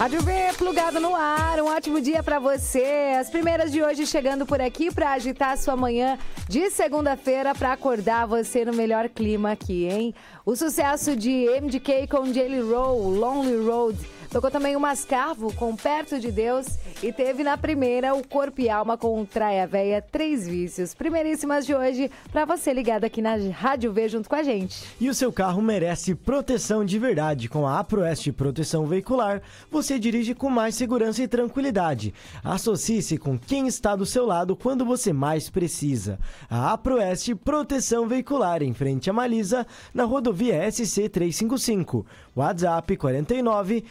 Rádio V, plugado no ar, um ótimo dia pra você. As primeiras de hoje chegando por aqui pra agitar a sua manhã de segunda-feira pra acordar você no melhor clima aqui, hein? O sucesso de MGK com Jelly Roll, Lonely Road. Tocou também o Mascavo com Perto de Deus e teve na primeira o Corpo e Alma com Traia Véia, 3 Vícios. Primeiríssimas de hoje pra você ligado aqui na Rádio V junto com a gente. E o seu carro merece proteção de verdade. Com a Aproeste Proteção Veicular, você dirige com mais segurança e tranquilidade. Associe-se com quem está do seu lado quando você mais precisa. A Aproeste Proteção Veicular, em frente à Malisa, na rodovia SC 355. WhatsApp 49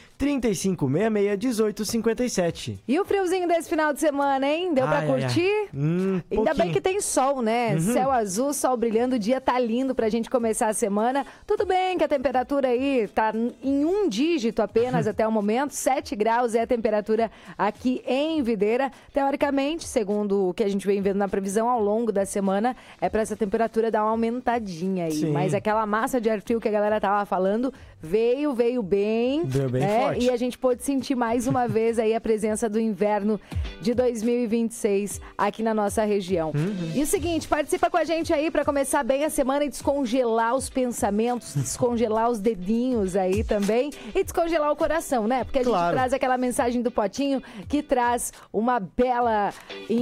3566 1857. E o friozinho desse final de semana, hein? Deu pra curtir? Ainda bem que tem sol, né? Céu azul, sol brilhando, o dia tá lindo pra gente começar a semana. Tudo bem que a temperatura aí tá em um dígito apenas até o momento, 7 graus é a temperatura aqui em Videira. Teoricamente, segundo o que a gente vem vendo na previsão ao longo da semana, é pra essa temperatura dar uma aumentadinha aí. Sim. Mas aquela massa de ar frio que a galera tava falando veio bem. Veio bem forte. E a gente pôde sentir mais uma vez aí a presença do inverno de 2026 aqui na nossa região. E o seguinte, participa com a gente aí para começar bem a semana e descongelar os pensamentos, descongelar os dedinhos aí também e descongelar o coração, né? Porque a gente traz aquela mensagem do Potinho que traz uma bela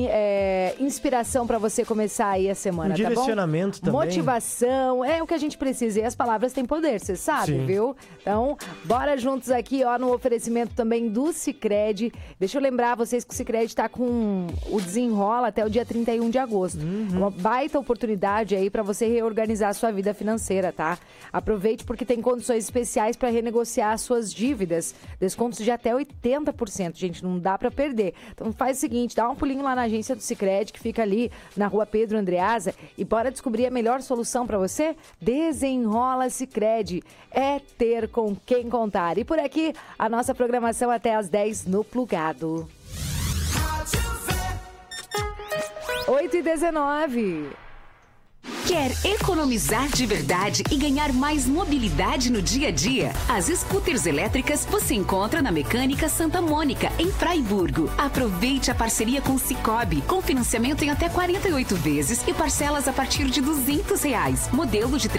inspiração para você começar aí a semana, tá bom? Direcionamento também. Motivação, é o que a gente precisa. E as palavras têm poder, você sabe, viu? Então, bora juntos aqui, ó, no oferecimento também do Sicredi. Deixa eu lembrar vocês que o Sicredi está com o desenrola até o dia 31 de agosto. Uma baita oportunidade aí para você reorganizar a sua vida financeira, tá? Aproveite porque tem condições especiais para renegociar as suas dívidas. Descontos de até 80%, gente, não dá para perder. Então faz o seguinte, dá um pulinho lá na agência do Sicredi, que fica ali na rua Pedro Andreasa, e bora descobrir a melhor solução para você? Desenrola Sicredi. É ter com quem contar. E por aqui, a nossa programação até às 10 no Plugado. 8h19. Quer economizar de verdade e ganhar mais mobilidade no dia a dia? As scooters elétricas você encontra na Mecânica Santa Mônica, em Fraiburgo. Aproveite a parceria com o Cicobi, com financiamento em até 48 vezes e parcelas a partir de R$200. Modelo de